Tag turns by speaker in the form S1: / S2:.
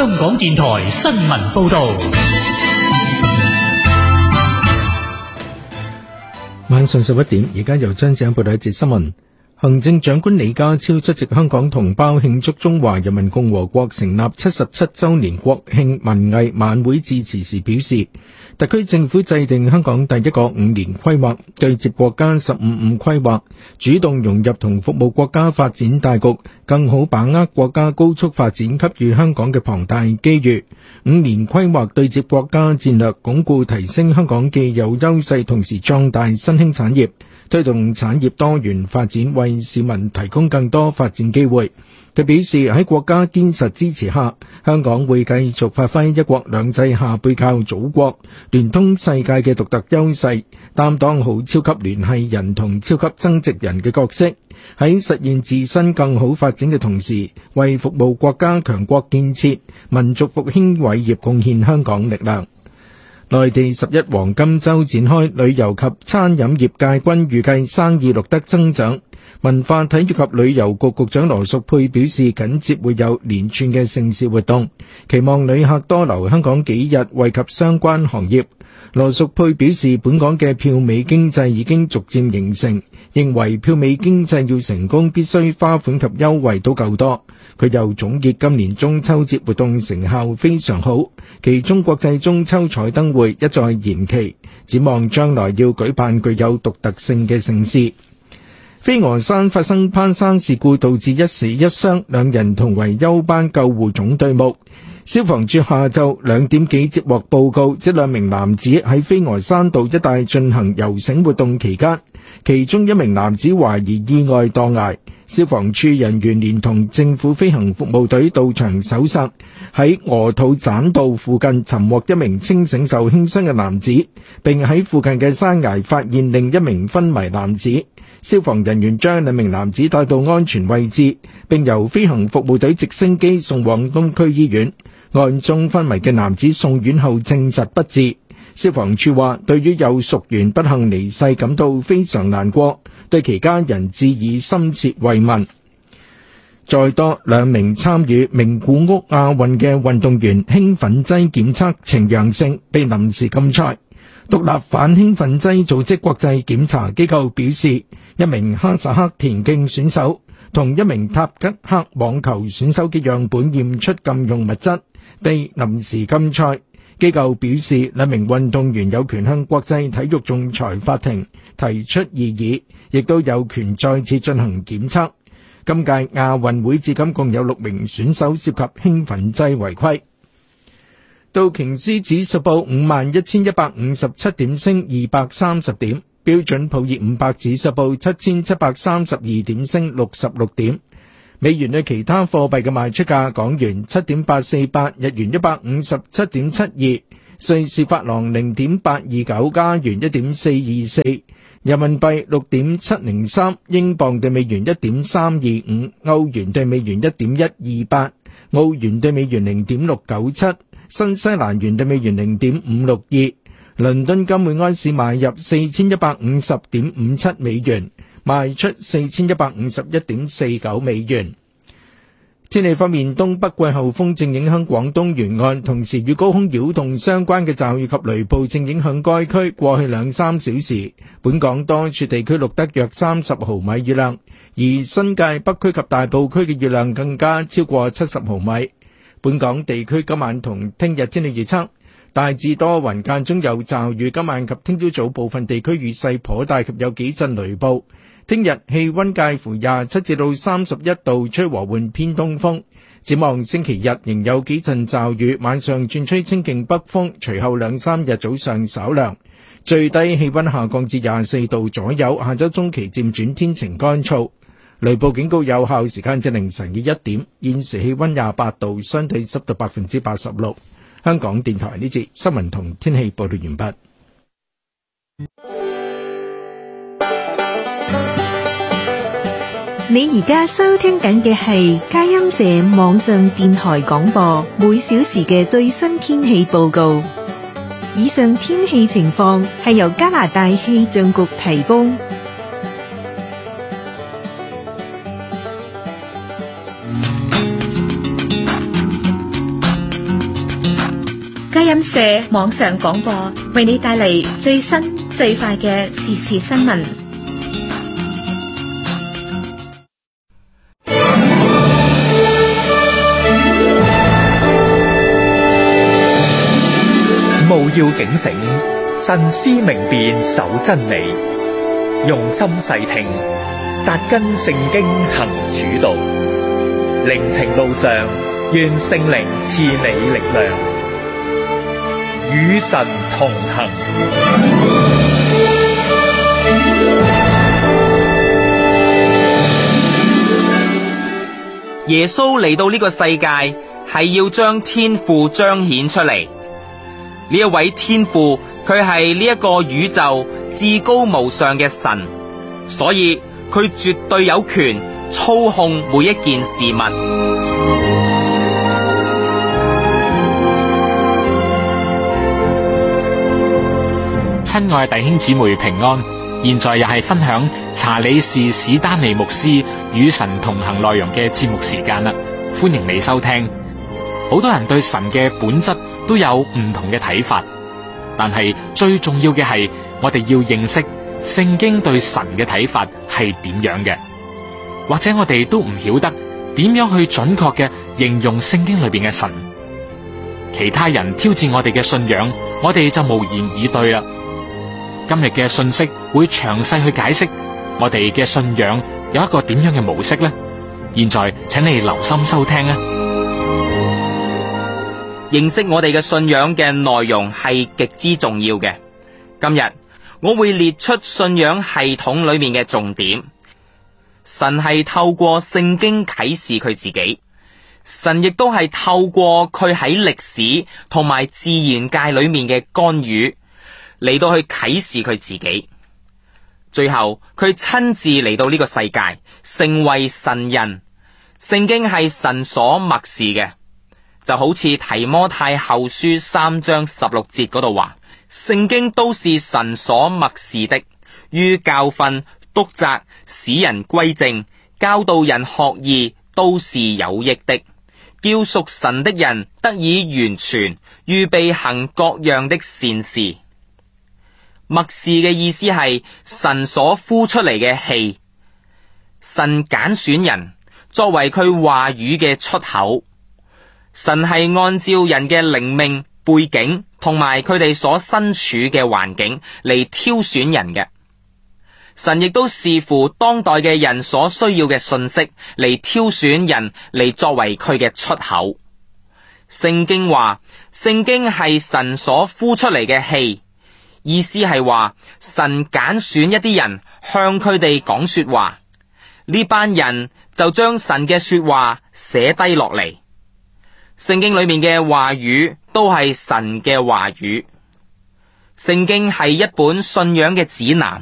S1: 香港電台新聞報道。
S2: 晚上11點，而家由張子欣報道一節新聞。行政長官李家超出席香港同胞慶祝中華人民共和國成立77周年國慶文藝晚會致辭時表示，特區政府制定香港第一個5年規劃，對接國家15五規劃，主動融入同服務國家發展大局，更好把握國家高速發展給予香港嘅龐大機遇。5年規劃對接國家戰略，鞏固提升香港既有優勢，同時壯大新興產業，推動產業多元發展，為市民提供更多發展機會。佢表示，喺國家堅實支持下，香港會繼續發揮一國兩制下背靠祖國、聯通世界嘅獨特優勢，擔當好超級聯繫人同超級增值人嘅角色，喺實現自身更好發展嘅同時，為服務國家強國建設、民族復興偉業貢獻香港力量。內地11黃金週展開，旅遊及餐飲業界均預計生意錄得增長。文化體育及旅遊局局長羅淑佩表示，緊接會有連串嘅盛事活動，期望旅客多留香港幾日，惠及相關行業。羅淑佩表示，本港嘅票尾經濟已經逐漸形成，認為票尾經濟要成功，必須花款及優惠都夠多。佢又總結今年中秋節活動成效非常好，其中國際中秋彩燈會一再延期，展望將來要舉辦具有獨特性嘅盛事。飛鵝山發生攀山事故，導致1死1傷，2人同為休班救護總隊目。消防處下晝2點幾接獲報告，指2名男子喺飛鵝山道一帶進行游繩活動期間，其中1名男子懷疑意外墮崖。消防處人員連同政府飛行服務隊到場搜索，喺鵝肚棧道附近尋獲1名清醒受輕傷嘅男子，並喺附近嘅山崖發現另1名昏迷男子。消防人員將2名男子帶到安全位置，並由飛行服務隊直升機送往東區醫院。案中昏迷嘅男子送院後證實不治。消防處話，對於有屬員不幸離世感到非常難過，對其家人致以深切慰問。再多2名參與名古屋亞運嘅運動員興奮劑檢測呈陽性，被臨時禁賽。獨立反興奮劑組織國際檢查機構表示，1名哈薩克田徑選手同1名塔吉克網球選手嘅樣本驗出禁用物質，被臨時禁賽。機構表示，2名運動員有權向國際體育仲裁法庭提出異議，亦都有權再次進行檢測。今屆亞運會至今共有6名選手涉及興奮劑違規。道瓊斯指數報51,157點，升230點；標準普爾500指數報7,732點，升66點。美元對其他貨幣嘅賣出價：港元7.848，日元157.72，瑞士法郎0.829，加元1.424，人民幣6.703，英鎊對美元1.325，歐元對美元1.128，澳元對美元0.697。新西蘭元對美元0.562，倫敦金每安士買入4150.57美元，賣出4151.49美元。天氣方面，東北季候風正影響廣東沿岸，同時與高空擾動相關嘅驟雨及雷暴正影響該區。過去2-3小時，本港多處地區錄得約30毫米雨量，而新界北區及大埔區嘅雨量更加超過70毫米。本港地區今晚同聽日天氣預測，大致多雲，間中有驟雨，今晚及聽朝早部分地區雨勢頗大及有幾陣雷暴。聽日氣溫介乎27至到31度，吹和緩偏東風。展望星期日仍有幾陣驟雨，晚上轉吹清勁北風，隨後2-3日早上稍涼，最低氣溫下降至24度左右。下周中期漸轉天晴乾燥。雷暴警告有效時間至凌晨嘅1點，現時氣溫28度，相對濕度86%。香港電台呢節新聞同天氣報道完畢。
S3: 你而家收聽緊嘅係佳音社網上電台廣播，每小時嘅最新天氣報告。以上天氣情況係由加拿大氣象局提供。
S4: 佳音社網上廣播為你帶嚟最新最快嘅時事新聞。
S5: 務要警醒，慎思明辨，守真理，用心細聽，扎根聖經行主道。靈程路上，願聖靈賜你力量，與神同行。
S6: 耶穌嚟到呢個世界，係要將天父彰顯出嚟。呢一位天父，佢係呢一個宇宙至高無上嘅神，所以佢絕對有權操控每一件事物。
S7: 親愛弟兄姊妹平安，現在又係分享查理士史丹利牧師與神同行內容嘅節目時間啦，歡迎你收聽。好多人對神嘅本質都有唔同嘅睇法，但係最重要嘅係我哋要認識聖經對神嘅睇法係點樣嘅，或者我哋都唔曉得點樣去準確嘅形容聖經裏邊嘅神。其他人挑戰我哋嘅信仰，我哋就無言以對啦。今日嘅信息會詳細去解釋我哋嘅信仰有一個點樣嘅模式呢？現在請你留心收聽啊！
S6: 認識我哋嘅信仰嘅內容係極之重要嘅。今日我會列出信仰系統裏面嘅重點。神係透過聖經啟示佢自己，神亦都係透過佢喺歷史同埋自然界裏面嘅干預嚟到去啟示佢自己。最後佢親自嚟到呢個世界，成為神人。聖經係神所默示嘅，就好似提摩太後書3章16節嗰度話，聖經都是神所默示的，於教訓、督責、使人歸正、教導人學義，都是有益的，叫屬神的人得以完全，預備行各樣的善事。默示嘅意思係神所呼出嚟嘅氣，神揀選人作為佢話語嘅出口。神係按照人嘅靈命、背景同埋佢哋所身處嘅環境嚟挑選人嘅。神亦都視乎當代嘅人所需要嘅信息嚟挑選人嚟作為佢嘅出口。聖經話，聖經係神所呼出嚟嘅氣，意思係話神揀選一啲人向佢哋講說話，呢班人就將神嘅說話寫低落嚟。聖經裏面嘅話語都係神嘅話語。聖經係一本信仰嘅指南，